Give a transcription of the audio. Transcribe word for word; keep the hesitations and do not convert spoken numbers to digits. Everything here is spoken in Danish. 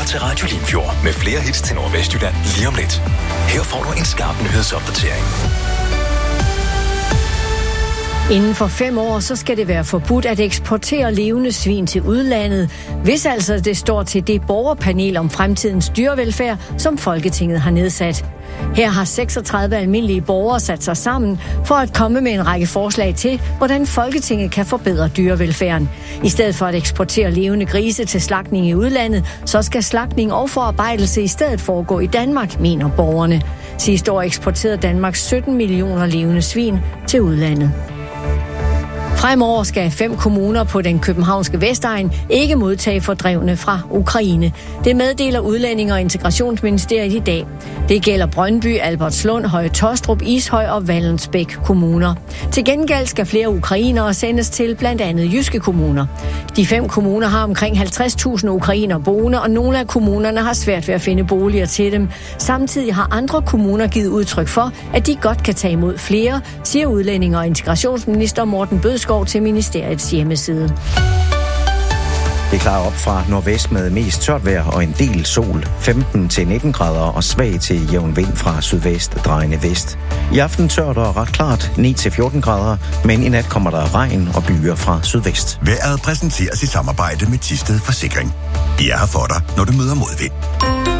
til Radio Limfjord med flere hits til Nordvestjylland lige om lidt. Her får du en skarp nyhedsopdatering. Inden for fem år, så skal det være forbudt at eksportere levende svin til udlandet, hvis altså det står til det borgerpanel om fremtidens dyrevelfærd, som Folketinget har nedsat. Her har seksogtredive almindelige borgere sat sig sammen for at komme med en række forslag til, hvordan Folketinget kan forbedre dyrevelfærden. I stedet for at eksportere levende grise til slagtning i udlandet, så skal slagtning og forarbejdelse i stedet foregå i Danmark, mener borgerne. Sidste år eksporterede Danmark sytten millioner levende svin til udlandet. Fremover skal fem kommuner på den københavnske Vestegn ikke modtage fordrevne fra Ukraine. Det meddeler Udlændinge- og Integrationsministeriet i dag. Det gælder Brøndby, Albertslund, Høje Taastrup, Ishøj og Vallensbæk kommuner. Til gengæld skal flere ukrainere sendes til blandt andet jyske kommuner. De fem kommuner har omkring halvtreds tusind ukrainere boende, og nogle af kommunerne har svært ved at finde boliger til dem. Samtidig har andre kommuner givet udtryk for, at de godt kan tage imod flere, siger Udlændinge- og Integrationsminister Morten Bødskov til ministeriets hjemmeside. Det klarer op fra nordvest med mest tørt vejr og en del sol. femten til nitten grader og svag til jævn vind fra sydvest drejende vest. I aften tørt og ret klart ni til fjorten grader, men i nat kommer der regn og byer fra sydvest. Vejret præsenteres i samarbejde med Thisted Forsikring. De er her for dig, når du møder modvind.